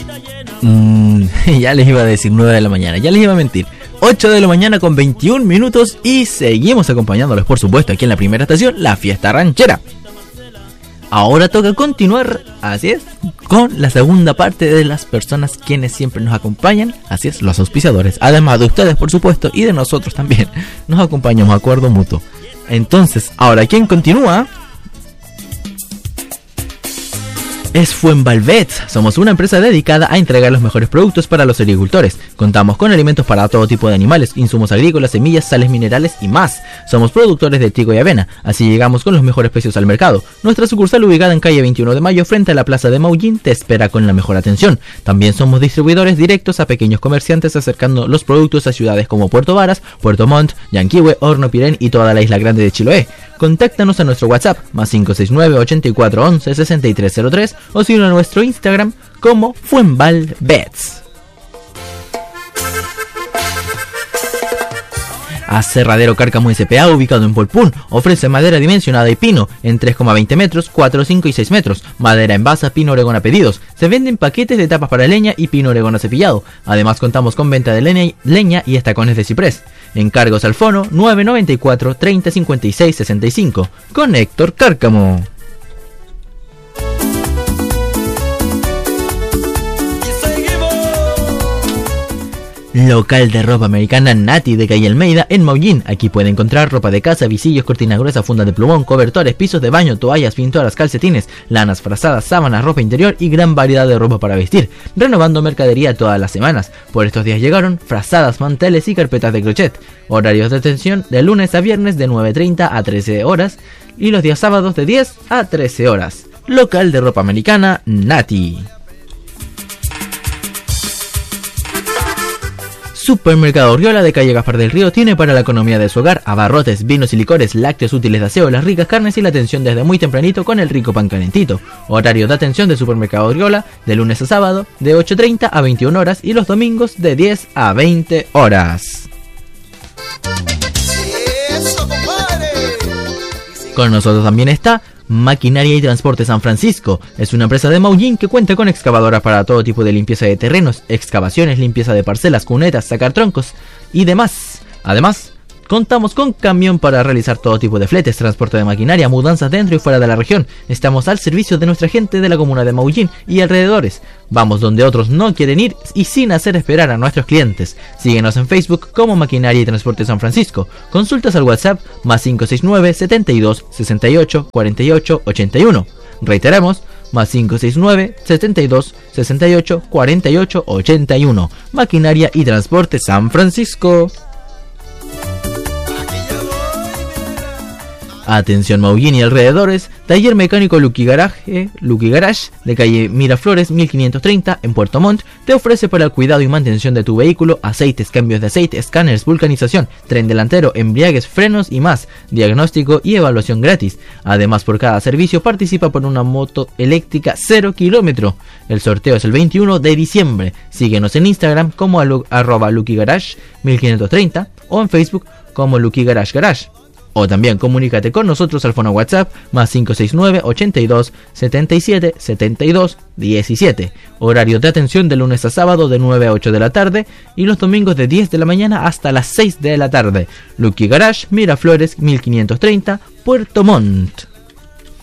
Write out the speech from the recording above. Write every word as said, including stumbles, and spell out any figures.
Mm, ya les iba a decir nueve de la mañana, ya les iba a mentir. ocho de la mañana con veintiún minutos y seguimos acompañándolos, por supuesto, aquí en la primera estación, la fiesta ranchera. Ahora toca continuar, así es, con la segunda parte de las personas quienes siempre nos acompañan, así es, los auspiciadores, además de ustedes, por supuesto, y de nosotros también, nos acompañamos, acuerdo mutuo. Entonces, ahora, ¿quién continúa? Es Fuenvalvets. Somos una empresa dedicada a entregar los mejores productos para los agricultores. Contamos con alimentos para todo tipo de animales, insumos agrícolas, semillas, sales minerales y más. Somos productores de trigo y avena, así llegamos con los mejores precios al mercado. Nuestra sucursal, ubicada en calle veintiuno de mayo frente a la plaza de Maullín, te espera con la mejor atención. También somos distribuidores directos a pequeños comerciantes, acercando los productos a ciudades como Puerto Varas, Puerto Montt, Yanquihue, Horno Pirén y toda la isla grande de Chiloé. Contáctanos a nuestro WhatsApp más cinco seis nueve, ochenta y cuatro, once, sesenta y tres cero tres o síguenos a nuestro Instagram como Fuenvalvets. Aserradero Cárcamo S P A, ubicado en Polpún, ofrece madera dimensionada y pino en tres coma veinte metros, cuatro, cinco y seis metros, madera en basa, pino oregón a pedidos. Se venden paquetes de tapas para leña y pino oregón acepillado. Además contamos con venta de leña y, leña y estacones de ciprés. Encargos al fono nueve noventa y cuatro, treinta, cincuenta y seis, sesenta y cinco con Héctor Cárcamo. Local de ropa americana Nati de calle Almeida en Maullín. Aquí puede encontrar ropa de casa, visillos, cortinas gruesas, fundas de plumón, cobertores, pisos de baño, toallas, pinturas, calcetines, lanas, frazadas, sábanas, ropa interior y gran variedad de ropa para vestir, renovando mercadería todas las semanas. Por estos días llegaron frazadas, manteles y carpetas de crochet. Horarios de atención de lunes a viernes de nueve treinta a trece horas y los días sábados de diez a trece horas. Local de ropa americana Nati. Supermercado Orriola de calle Gaspar del Río tiene para la economía de su hogar abarrotes, vinos y licores, lácteos útiles de aseo, las ricas carnes y la atención desde muy tempranito con el rico pan calentito. Horario de atención de Supermercado Orriola de lunes a sábado de ocho treinta a veintiuna horas y los domingos de diez a veinte horas. Con nosotros también está Maquinaria y Transporte San Francisco. Es una empresa de Maullín que cuenta con excavadoras para todo tipo de limpieza de terrenos, excavaciones, limpieza de parcelas, cunetas, sacar troncos y demás. Además, contamos con camión para realizar todo tipo de fletes, transporte de maquinaria, mudanzas dentro y fuera de la región. Estamos al servicio de nuestra gente de la comuna de Maullín y alrededores. Vamos donde otros no quieren ir y sin hacer esperar a nuestros clientes. Síguenos en Facebook como Maquinaria y Transporte San Francisco. Consultas al WhatsApp más cinco seis nueve, setenta y dos, sesenta y ocho, cuarenta y ocho, ochenta y uno. Reiteramos, más cinco seis nueve, setenta y dos, sesenta y ocho, cuarenta y ocho, ochenta y uno. Maquinaria y Transporte San Francisco. Atención Maullín y alrededores, taller mecánico Lucky Garage, Lucky Garage de calle Miraflores mil quinientos treinta en Puerto Montt te ofrece para el cuidado y mantención de tu vehículo aceites, cambios de aceite, escáneres, vulcanización, tren delantero, embriagues, frenos y más, diagnóstico y evaluación gratis. Además, por cada servicio participa por una moto eléctrica cero kilómetro. El sorteo es el veintiuno de diciembre. Síguenos en Instagram como alu, arroba Lucky Garage mil quinientos treinta o en Facebook como Lucky Garage Garage. O también comunícate con nosotros al fono WhatsApp más cinco seis nueve, ochenta y dos, setenta y siete, setenta y dos, diecisiete. Horario de atención de lunes a sábado de nueve a ocho de la tarde y los domingos de diez de la mañana hasta las seis de la tarde. Lucky Garage, Miraflores mil quinientos treinta, Puerto Montt.